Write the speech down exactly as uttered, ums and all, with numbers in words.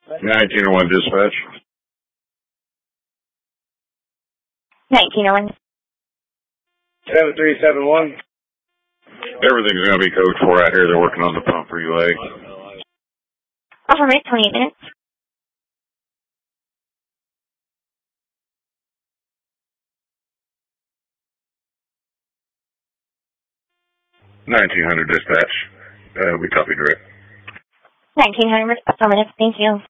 nineteen oh one dispatch. nineteen oh one. seven three seven one. Everything's going to be code four out here. They're working on the pump relay. Affirmative, twenty-eight minutes. nineteen hundred dispatch. Uh, we copy direct. nineteen hundred, affirmative, thank you.